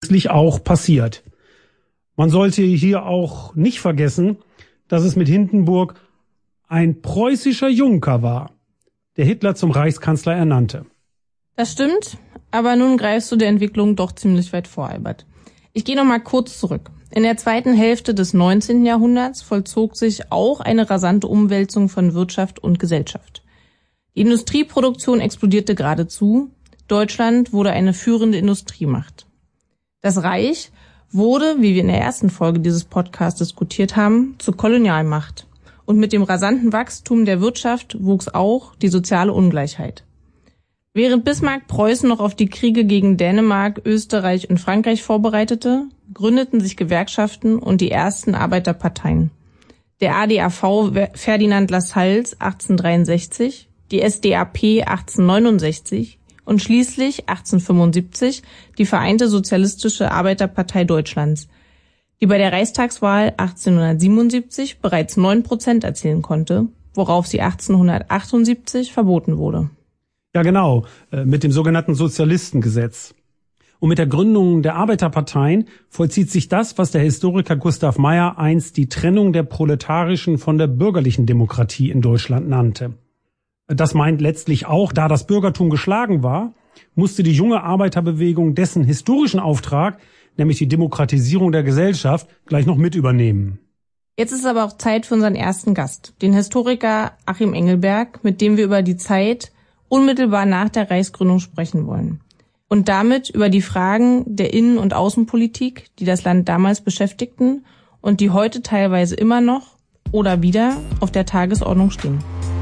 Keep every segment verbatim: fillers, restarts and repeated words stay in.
auch passiert. Man sollte hier auch nicht vergessen, dass es mit Hindenburg ein preußischer Junker war, der Hitler zum Reichskanzler ernannte. Das stimmt, aber nun greifst du der Entwicklung doch ziemlich weit vor, Albert. Ich gehe noch mal kurz zurück. In der zweiten Hälfte des neunzehnten Jahrhunderts vollzog sich auch eine rasante Umwälzung von Wirtschaft und Gesellschaft. Die Industrieproduktion explodierte geradezu. Deutschland wurde eine führende Industriemacht. Das Reich wurde, wie wir in der ersten Folge dieses Podcasts diskutiert haben, zur Kolonialmacht. Und mit dem rasanten Wachstum der Wirtschaft wuchs auch die soziale Ungleichheit. Während Bismarck Preußen noch auf die Kriege gegen Dänemark, Österreich und Frankreich vorbereitete, gründeten sich Gewerkschaften und die ersten Arbeiterparteien. Der A D A V Ferdinand Lassalles achtzehnhundertdreiundsechzig, die S D A P achtzehnhundertneunundsechzig und schließlich achtzehnhundertfünfundsiebzig die Vereinte Sozialistische Arbeiterpartei Deutschlands, die bei der Reichstagswahl achtzehnhundertsiebenundsiebzig bereits neun Prozent erzielen konnte, worauf sie achtzehnhundertachtundsiebzig verboten wurde. Ja genau, mit dem sogenannten Sozialistengesetz. Und mit der Gründung der Arbeiterparteien vollzieht sich das, was der Historiker Gustav Meyer einst die Trennung der proletarischen von der bürgerlichen Demokratie in Deutschland nannte. Das meint letztlich auch, da das Bürgertum geschlagen war, musste die junge Arbeiterbewegung dessen historischen Auftrag, nämlich die Demokratisierung der Gesellschaft, gleich noch mit übernehmen. Jetzt ist aber auch Zeit für unseren ersten Gast, den Historiker Achim Engelberg, mit dem wir über die Zeit unmittelbar nach der Reichsgründung sprechen wollen. Und damit über die Fragen der Innen- und Außenpolitik, die das Land damals beschäftigten und die heute teilweise immer noch oder wieder auf der Tagesordnung stehen.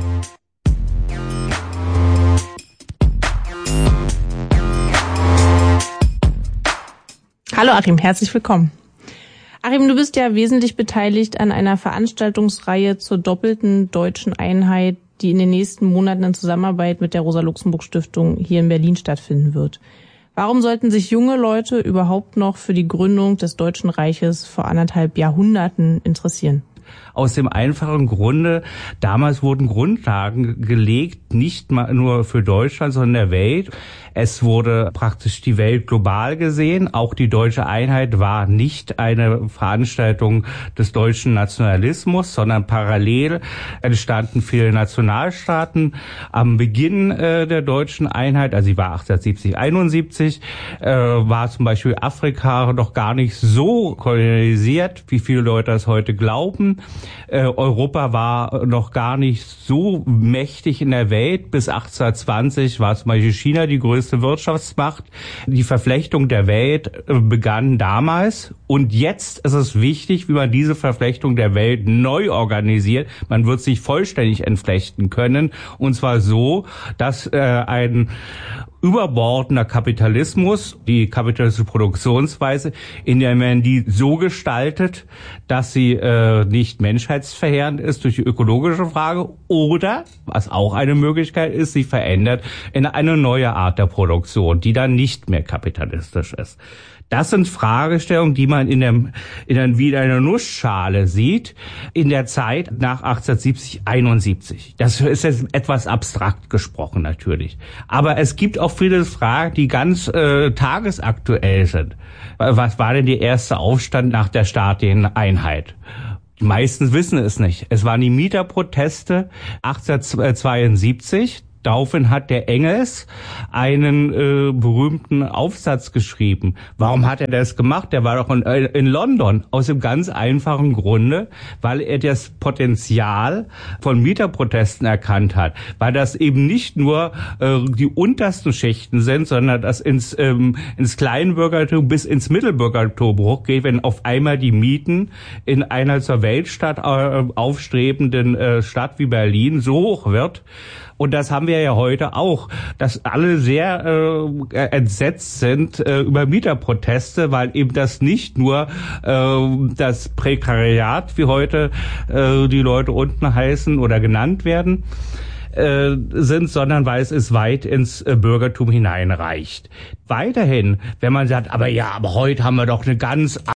Hallo Achim, herzlich willkommen. Achim, du bist ja wesentlich beteiligt an einer Veranstaltungsreihe zur doppelten deutschen Einheit, die in den nächsten Monaten in Zusammenarbeit mit der Rosa-Luxemburg-Stiftung hier in Berlin stattfinden wird. Warum sollten sich junge Leute überhaupt noch für die Gründung des Deutschen Reiches vor anderthalb Jahrhunderten interessieren? Aus dem einfachen Grunde, damals wurden Grundlagen gelegt, nicht mal nur für Deutschland, sondern der Welt. Es wurde praktisch die Welt global gesehen. Auch die deutsche Einheit war nicht eine Veranstaltung des deutschen Nationalismus, sondern parallel entstanden viele Nationalstaaten. Am Beginn äh, der deutschen Einheit, also sie war achtzehnhundertsiebzig, einundsiebzig, äh, war zum Beispiel Afrika noch gar nicht so kolonialisiert, wie viele Leute das heute glauben. Äh, Europa war noch gar nicht so mächtig in der Welt. Bis achtzehnhundertzwanzig war zum Beispiel China die größte Wirtschaftsmacht. Die Verflechtung der Welt äh, begann damals. Und jetzt ist es wichtig, wie man diese Verflechtung der Welt neu organisiert. Man wird sich vollständig entflechten können. Und zwar so, dass äh, ein überbordender Kapitalismus, die kapitalistische Produktionsweise, in der man die so gestaltet, dass sie äh, nicht menschheitsverheerend ist durch die ökologische Frage oder, was auch eine Möglichkeit ist, sie verändert in eine neue Art der Produktion, die dann nicht mehr kapitalistisch ist. Das sind Fragestellungen, die man in der, in der, wie in einer Nussschale sieht, in der Zeit nach achtzehnhundertsiebzig, einundsiebzig. Das ist jetzt etwas abstrakt gesprochen natürlich. Aber es gibt auch viele Fragen, die ganz äh, tagesaktuell sind. Was war denn der erste Aufstand nach der staatlichen Einheit? Die meisten wissen es nicht. Es waren die Mieterproteste achtzehnhundertzweiundsiebzig. Daraufhin hat der Engels einen äh, berühmten Aufsatz geschrieben. Warum hat er das gemacht? Der war doch in, äh, in London. Aus dem ganz einfachen Grunde, weil er das Potenzial von Mieterprotesten erkannt hat. Weil das eben nicht nur äh, die untersten Schichten sind, sondern das ins, ähm, ins Kleinbürgertum bis ins Mittelbürgertum hochgeht, wenn auf einmal die Mieten in einer zur Weltstadt äh, aufstrebenden äh, Stadt wie Berlin so hoch wird. Und das haben wir ja heute auch, dass alle sehr äh, entsetzt sind äh, über Mieterproteste, weil eben das nicht nur äh, das Prekariat, wie heute äh, die Leute unten heißen oder genannt werden, äh, sind, sondern weil es es weit ins äh, Bürgertum hineinreicht. Weiterhin, wenn man sagt, aber ja, aber heute haben wir doch eine ganz